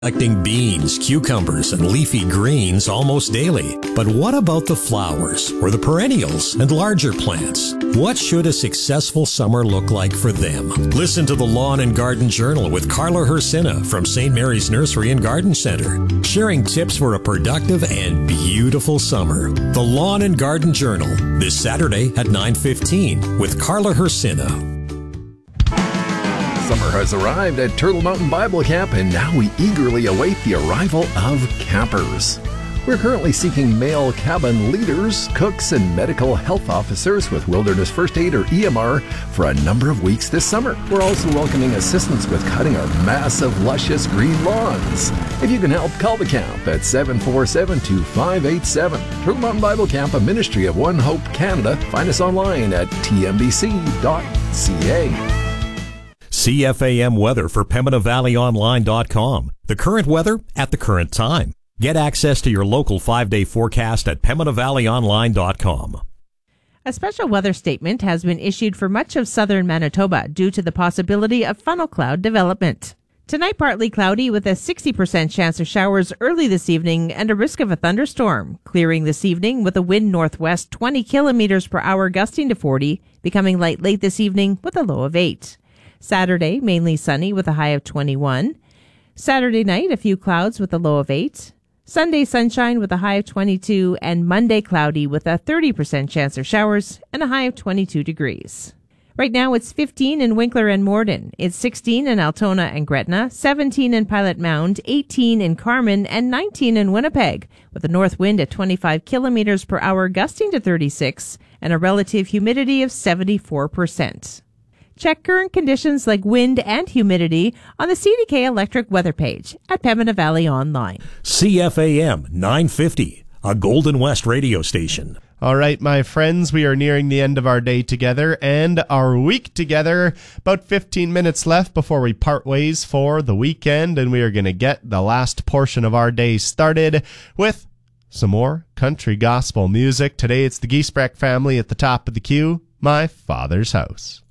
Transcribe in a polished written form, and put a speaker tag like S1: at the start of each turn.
S1: Collecting beans, cucumbers, and leafy greens almost daily. But what about the flowers, or the perennials, and larger plants? What should a successful summer look like for them? Listen to the Lawn and Garden Journal with Carla Hersina from St. Mary's Nursery and Garden Center, sharing tips for a productive and beautiful summer. The Lawn and Garden Journal, this Saturday at 9:15 with Carla Hersina.
S2: Summer has arrived at Turtle Mountain Bible Camp, and now we eagerly await the arrival of campers. We're currently seeking male cabin leaders, cooks, and medical health officers with Wilderness First Aid or EMR for a number of weeks this summer. We're also welcoming assistance with cutting our massive, luscious green lawns. If you can help, call the camp at 747-2587. Turtle Mountain Bible Camp, a ministry of One Hope Canada. Find us online at tmbc.ca.
S1: CFAM weather for PembinaValleyOnline.com. The current weather at the current time. Get access to your local 5-day forecast at PembinaValleyOnline.com.
S3: A special weather statement has been issued for much of southern Manitoba due to the possibility of funnel cloud development. Tonight, partly cloudy with a 60% chance of showers early this evening and a risk of a thunderstorm. Clearing this evening with a wind northwest 20 kilometers per hour gusting to 40, becoming light late this evening with a low of 8. Saturday, mainly sunny with a high of 21. Saturday night, a few clouds with a low of 8. Sunday, sunshine with a high of 22. And Monday, cloudy with a 30% chance of showers and a high of 22 degrees. Right now, it's 15 in Winkler and Morden. It's 16 in Altona and Gretna, 17 in Pilot Mound, 18 in Carman, and 19 in Winnipeg, with a north wind at 25 kilometers per hour gusting to 36 and a relative humidity of 74%. Check current conditions like wind and humidity on the CDK Electric weather page at Pembina Valley Online.
S1: CFAM 950, a Golden West radio station.
S4: All right, my friends, we are nearing the end of our day together and our week together. About 15 minutes left before we part ways for the weekend, and we are going to get the last portion of our day started with some more country gospel music. Today it's the Giesbrecht family at the top of the queue, My Father's House.